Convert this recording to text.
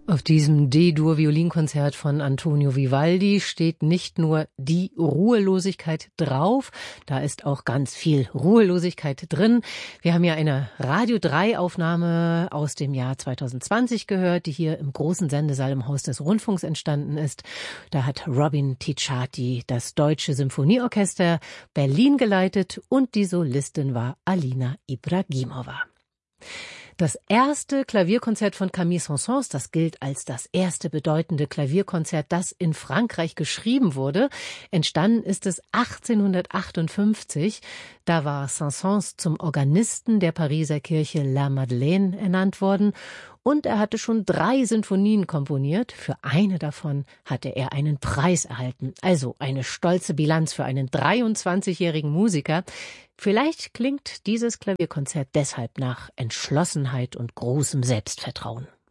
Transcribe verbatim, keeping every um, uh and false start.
Auf diesem D-Dur-Violinkonzert von Antonio Vivaldi steht nicht nur die Ruhelosigkeit drauf, da ist auch ganz viel Ruhelosigkeit drin. Wir haben ja eine Radio drei Aufnahme aus dem Jahr zweitausendzwanzig gehört, die hier im großen Sendesaal im Haus des Rundfunks entstanden ist. Da hat Robin Ticciati das Deutsche Symphonieorchester Berlin geleitet und die Solistin war Alina Ibragimova. Das erste Klavierkonzert von Camille Saint-Saëns, das gilt als das erste bedeutende Klavierkonzert, das in Frankreich geschrieben wurde. Entstanden ist es achtzehnhundertachtundfünfzig. Da war Saint-Saëns zum Organisten der Pariser Kirche La Madeleine ernannt worden. Und er hatte schon drei Sinfonien komponiert. Für eine davon hatte er einen Preis erhalten. Also eine stolze Bilanz für einen dreiundzwanzigjährigen Musiker. Vielleicht klingt dieses Klavierkonzert deshalb nach Entschlossenheit und großem Selbstvertrauen.